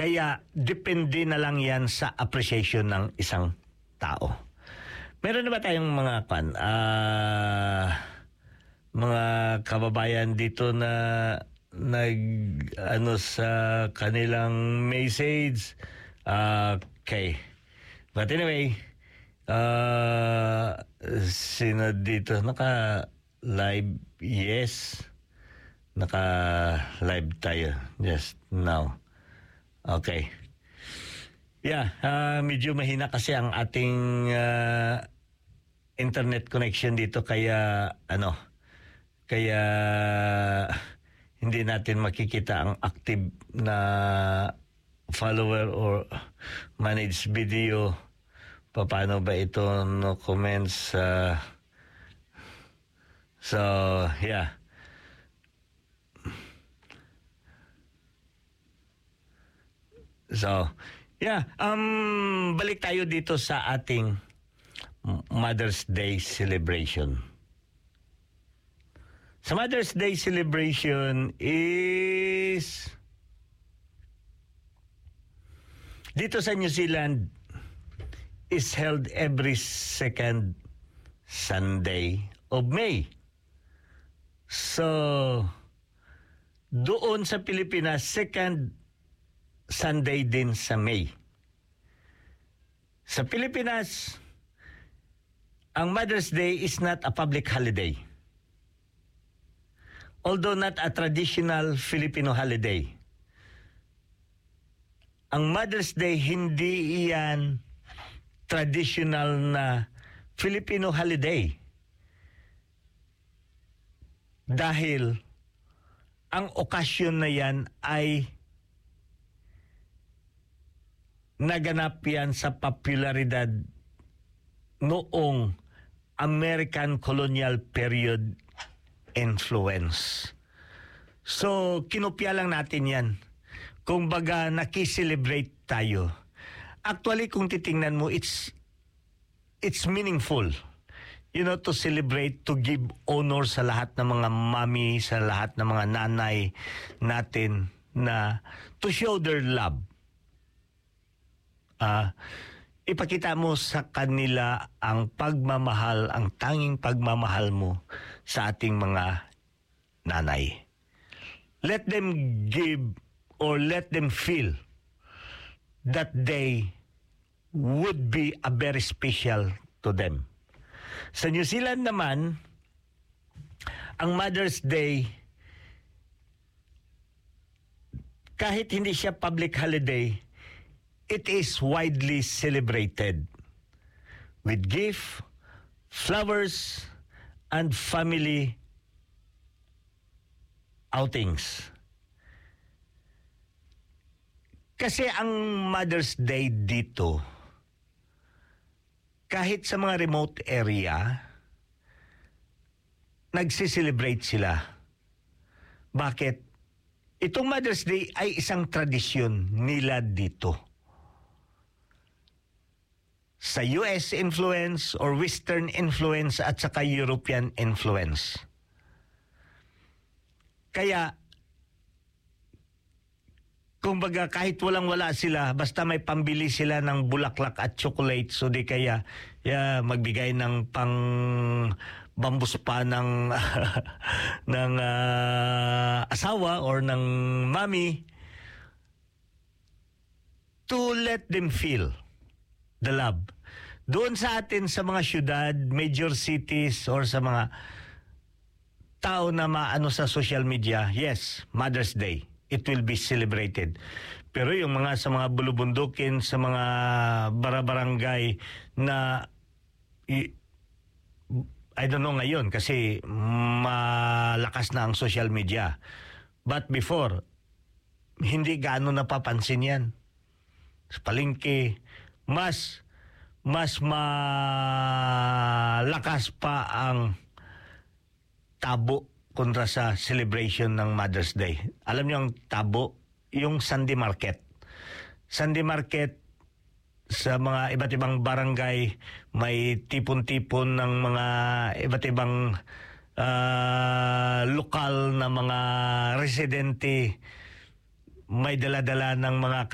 Kaya depende na lang yan sa appreciation ng isang tao. Meron na ba tayong mga kababayan dito na sa kanilang message? Okay. But anyway, sino dito? Naka-live? Yes. Naka-live tayo just now. Okay. Yeah, medyo mahina kasi ang ating internet connection dito kaya hindi natin makikita ang active na follower or managed video. Paano ba ito? No comments. So, yeah. So, yeah, balik tayo dito sa ating Mother's Day celebration. Sa Mother's Day celebration is dito sa New Zealand is held every second Sunday of May. So, doon sa Pilipinas, second Sunday din sa May. Sa Pilipinas, ang Mother's Day is not a public holiday. Although not a traditional Filipino holiday. Ang Mother's Day, hindi iyan traditional na Filipino holiday. Dahil ang okasyon na yan ay naganap yan sa popularidad noong American colonial period influence. So, kinopya lang natin yan. Kung baga, nakiselebrate tayo. Actually, kung titingnan mo, it's meaningful. To celebrate, to give honor sa lahat ng mga mami, sa lahat ng mga nanay natin na to show their love. Ipakita mo sa kanila ang pagmamahal, ang tanging pagmamahal mo sa ating mga nanay. Let them give or let them feel that day would be a very special to them. Sa New Zealand naman, ang Mother's Day, kahit hindi siya public holiday, it is widely celebrated with gift, flowers, and family outings. Kasi ang Mother's Day dito, kahit sa mga remote area, nagsiselebrate sila. Bakit? Itong Mother's Day ay isang tradisyon nila dito. Sa US influence or Western influence at saka European influence. Kaya, kumbaga kahit walang-wala sila, basta may pambili sila ng bulaklak at chocolate, so di kaya magbigay ng pang bambus pa ng, ng asawa or ng mami to let them feel the love. Doon sa atin sa mga syudad, major cities, or sa mga tao na maano sa social media, yes, Mother's Day, it will be celebrated. Pero yung mga sa mga bulubundukin, sa mga barabarangay na I don't know ngayon kasi malakas na ang social media. But before, hindi gaano napapansin yan. Sa palengke, mas malakas pa ang tabo kontra sa celebration ng Mother's Day. Alam niyo ang tabo, yung Sunday market. Sunday market sa mga iba't ibang barangay, may tipon-tipon ng mga iba't ibang lokal na mga residente, may dala-dala ng mga